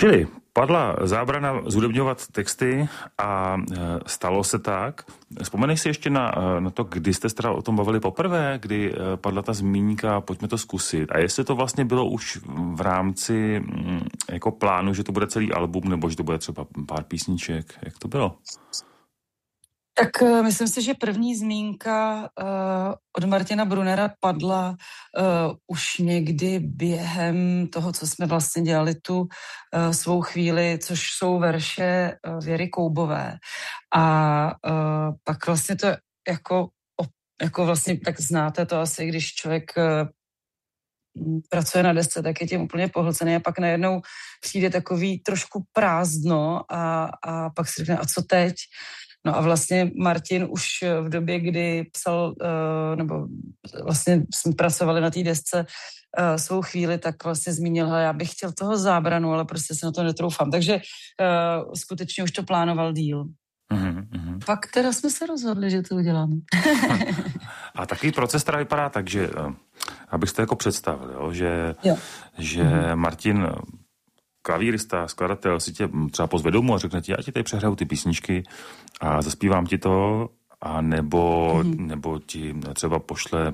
Čili padla zábrana zhudebňovat texty a stalo se tak. Vzpomeneš si ještě na to, kdy jste se teda o tom bavili poprvé, kdy padla ta zmínka, pojďme to zkusit. A jestli to vlastně bylo už v rámci jako plánu, že to bude celý album, nebo že to bude třeba pár písniček, jak to bylo? Tak myslím si, že první zmínka od Martina Brunera padla už někdy během toho, co jsme vlastně dělali tu svou chvíli, což jsou verše Věry Koubové. A pak vlastně to jako vlastně, tak znáte to asi, když člověk pracuje na desce, tak je tím úplně pohlcený a pak najednou přijde takový trošku prázdno a pak si řekne, a co teď? No a vlastně Martin už v době, kdy psal, nebo vlastně jsme pracovali na té desce svou chvíli, tak vlastně zmínil, já bych chtěl toho zábranu, ale prostě se na to netroufám. Takže skutečně už to plánoval díl. Mm-hmm. Pak teda jsme se rozhodli, že to uděláme. A takový proces teda vypadá tak, že abych to jako představil, jo, že Martin, klavírista, skladatel, si tě třeba pozve domů a řekne ti, já ti tady přehraju ty písničky a zaspívám ti to, a nebo ti třeba pošle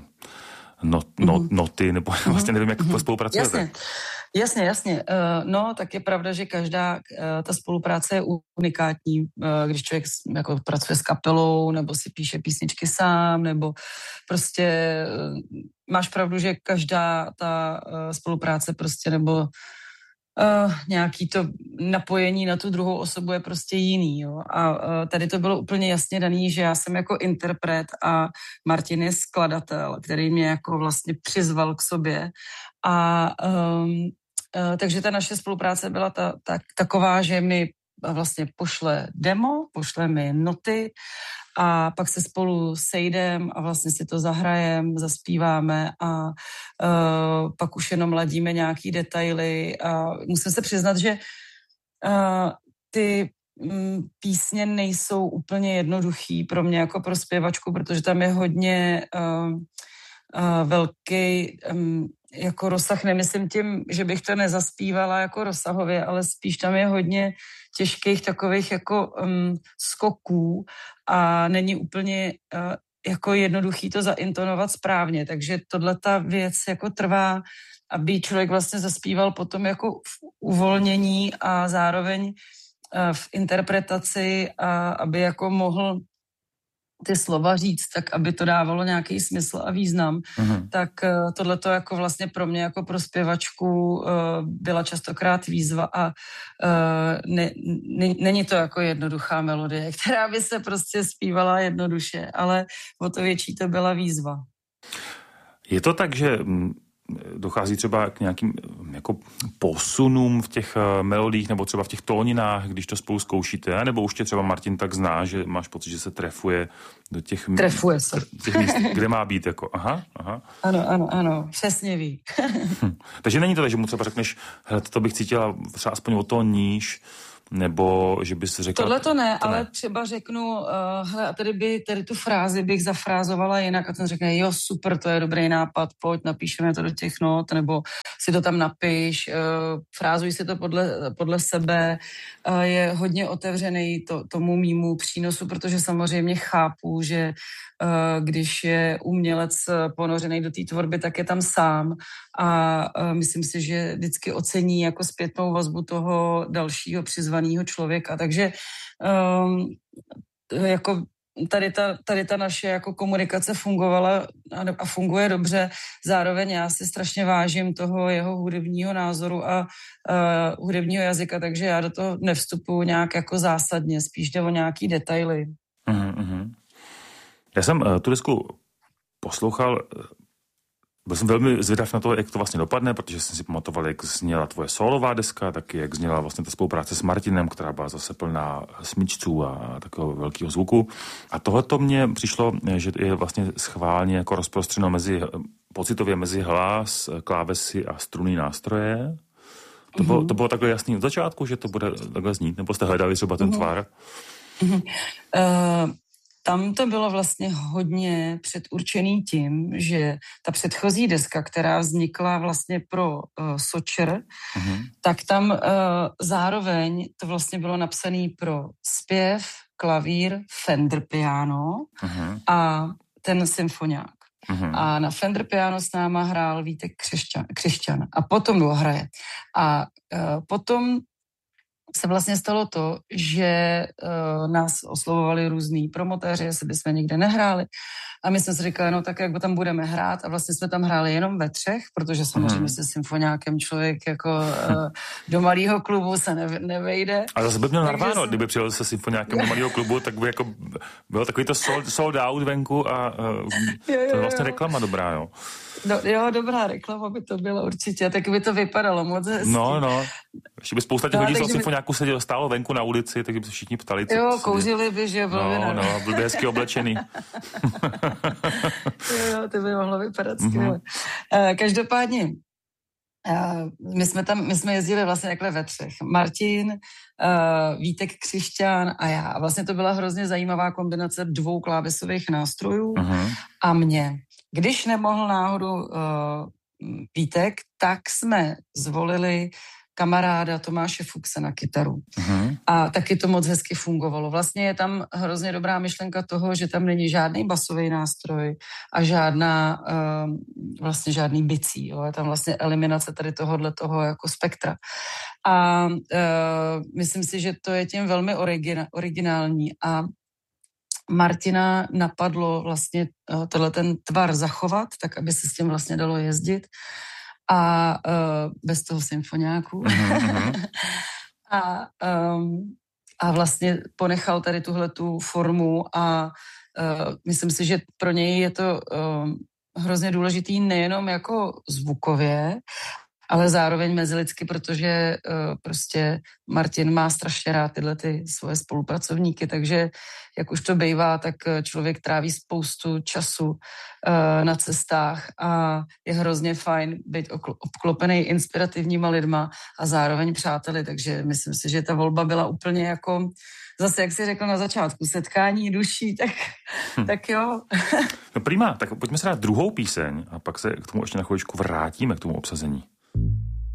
noty, nebo vlastně nevím, jak to spolupracujete. Jasně. No, tak je pravda, že každá ta spolupráce je unikátní, když člověk jako pracuje s kapelou, nebo si píše písničky sám, nebo prostě máš pravdu, že každá ta spolupráce prostě, nebo nějaký to napojení na tu druhou osobu je prostě jiný. Jo? A tady to bylo úplně jasně daný, že já jsem jako interpret a Martin je skladatel, který mě jako vlastně přizval k sobě. A takže ta naše spolupráce byla taková, že mi vlastně pošle demo, pošle mi noty a pak se spolu sejdem a vlastně si to zahrajem, zaspíváme a pak už jenom ladíme nějaký detaily a musím se přiznat, že ty písně nejsou úplně jednoduchý pro mě jako pro zpěvačku, protože tam je hodně velký jako rozsah, nemyslím tím, že bych to nezaspívala jako rozsahově, ale spíš tam je hodně těžkých takových jako skoků a není úplně jako jednoduchý to zaintonovat správně, takže tato věc jako trvá, aby člověk vlastně zaspíval potom jako v uvolnění a zároveň v interpretaci a aby jako mohl ty slova říct, tak aby to dávalo nějaký smysl a význam, tak tohleto jako vlastně pro mě jako pro zpěvačku byla častokrát výzva a není to jako jednoduchá melodie, která by se prostě zpívala jednoduše, ale o to větší to byla výzva. Je to tak, že dochází třeba k nějakým jako posunům v těch melodiích nebo třeba v těch tóninách, když to spolu zkoušíte, nebo už tě třeba Martin tak zná, že máš pocit, že se trefuje do těch těch míst, kde má být jako, aha. Ano, přesně ví. Takže není to tak, že mu třeba řekneš, hele, to bych cítila třeba aspoň o to níž, nebo že bys řekla... Tohle to ne, ale třeba řeknu, hele, a tady tu frázi bych zafrázovala jinak a ten řekne, jo, super, to je dobrý nápad, pojď, napíšeme to do těch not, nebo si to tam napiš, frázuj si to podle sebe, je hodně otevřený tomu mýmu přínosu, protože samozřejmě chápu, že když je umělec ponořený do té tvorby, tak je tam sám a myslím si, že vždycky ocení jako zpětnou vazbu toho dalšího přizvaného člověka. Takže jako tady ta naše jako komunikace fungovala a funguje dobře. Zároveň já si strašně vážím toho jeho hudebního názoru a hudebního jazyka, takže já do toho nevstupuji nějak jako zásadně, spíš jde o nějaký detaily. Já jsem tu desku poslouchal, byl jsem velmi zvědav na to, jak to vlastně dopadne, protože jsem si pamatoval, jak zněla tvoje solová deska, taky jak zněla vlastně ta spolupráce s Martinem, která byla zase plná smyčců a takového velkého zvuku. A tohleto mně přišlo, že je vlastně schválně jako rozprostřeno pocitově mezi hlas, klávesy a strunný nástroje. To bylo takhle jasný od začátku, že to bude takhle znít, nebo jste hledali třeba ten tvar? tam to bylo vlastně hodně předurčený tím, že ta předchozí deska, která vznikla vlastně pro Sočer, tak tam zároveň to vlastně bylo napsané pro zpěv, klavír, Fender piano a ten symfoniák. A na Fender piano s náma hrál Vítek Křišťan a potom hraje. A potom se vlastně stalo to, že nás oslovovali různý promotéři, jestli bychom nikde nehráli. A my jsme si říkali, no tak jak tam budeme hrát. A vlastně jsme tam hráli jenom ve 3, protože samozřejmě se symfoniákem člověk jako do malého klubu se nevejde. A zase by měl narváno, kdyby přijel se symfoniákem do malého klubu, tak by jako byl takový to sold out venku a to je vlastně reklama dobrá, jo. Jo, dobrá reklama by to byla určitě, tak by to vypadalo moc hezky. No. Ještě by spousta těch lidí z symfoniáku stálo venku na ulici, tak by se všichni ptali, co kouřili by, že bylo byl by hezky oblečený. jo, to by mohlo vypadat skvěle. Každopádně, my jsme jezdili vlastně takhle ve 3. Martin, Vítek Křišťan a já. A vlastně to byla hrozně zajímavá kombinace 2 klávesových nástrojů a mě. Když nemohl náhodou Vítek, tak jsme zvolili kamaráda Tomáše Fuchse na kytaru. A taky to moc hezky fungovalo. Vlastně je tam hrozně dobrá myšlenka toho, že tam není žádný basový nástroj a žádný bicí. Jo? Je tam vlastně eliminace tady toho jako spektra. A myslím si, že to je tím velmi originální a Martina napadlo vlastně ten tvar zachovat, tak aby se s tím vlastně dalo jezdit a bez toho symfoniáku. A vlastně ponechal tady tuhletu formu a myslím si, že pro něj je to hrozně důležitý nejenom jako zvukově, ale zároveň mezilidsky, protože prostě Martin má strašně rád tyhle ty svoje spolupracovníky, takže jak už to bývá, tak člověk tráví spoustu času na cestách a je hrozně fajn být obklopený inspirativníma lidma a zároveň přáteli, takže myslím si, že ta volba byla úplně jako zase, jak jsi řekl na začátku, setkání duší, tak jo. No prima, tak pojďme se dát druhou píseň a pak se k tomu ještě na chvíličku vrátíme, k tomu obsazení.